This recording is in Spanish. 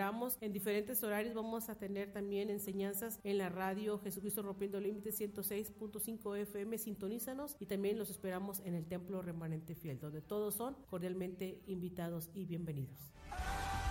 esperamos en diferentes horarios. Vamos a tener también enseñanzas en la radio Jesucristo Rompiendo Límites 106.5 FM, sintonízanos, y también los esperamos en el Templo Remanente Fiel, donde todos son cordialmente invitados y bienvenidos.